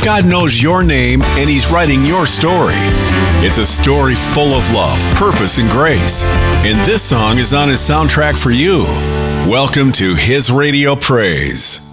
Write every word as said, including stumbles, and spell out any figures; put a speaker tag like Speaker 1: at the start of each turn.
Speaker 1: God knows your name and He's writing your story. It's a story full of love, purpose, and grace. And this song is on His soundtrack for you. Welcome to His Radio Praise.